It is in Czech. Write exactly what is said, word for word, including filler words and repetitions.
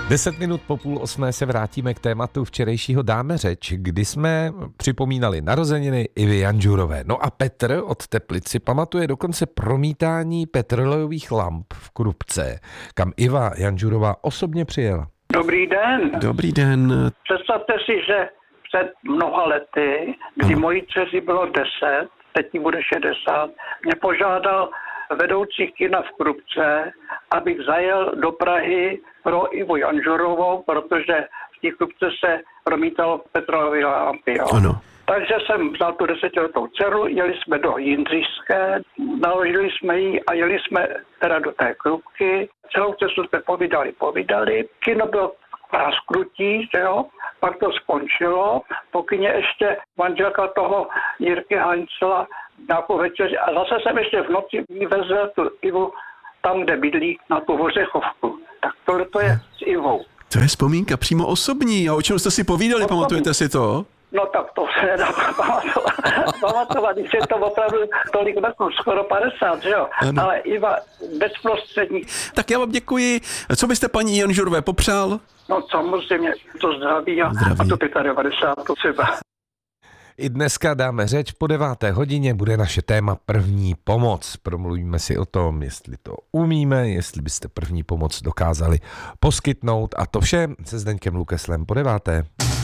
Deset minut po půl osmé se vrátíme k tématu včerejšího Dáme řeč, kdy jsme připomínali narozeniny Ivy Janžurové. No a Petr od Teplic si pamatuje dokonce promítání petrolejových lamp v Krupce, kam Iva Janžurová osobně přijela. Dobrý den. Dobrý den. Představte si, že před mnoha lety, kdy Ano. mojí dceři bylo deset, teď jí bude šedesát, mě požádal vedoucí kina v Krupce, abych zajel do Prahy pro Ivu Janžurovou, protože v té Krupce se promítalo petrolové lampy. Jo. Ano. Takže jsem vzal tu desetiletou dceru, jeli jsme do Jindřišské, naložili jsme ji a jeli jsme teda do té Krupky. Celou cestu jsme povídali, povídali. Kino bylo praskrutí, že jo. Pak to skončilo, po kině ještě manželka toho Jirky Haňcela nějakou večeři. A zase jsem ještě v noci jí vezl tu Ivu tam, kde bydlí, na tu Hořechovku. Tak tohle to je s Ivou. To je vzpomínka přímo osobní. A o čem jste si povídali, Osobní. pamatujete si to? No tak to se nedá pamatovat, pamatovat, když je to opravdu tolik let, skoro padesát, že jo? Ano. Ale Iva bezprostřední, Tak já vám děkuji. Co byste paní Janžurové popřál? no samozřejmě to zdraví a, Zdraví. a to devadesát pět to třeba. I dneska dáme řeč, po deváté hodině bude naše téma první pomoc. Promluvíme si o tom, jestli to umíme, jestli byste první pomoc dokázali poskytnout a to vše se Zdeňkem Lukeslem po deváté.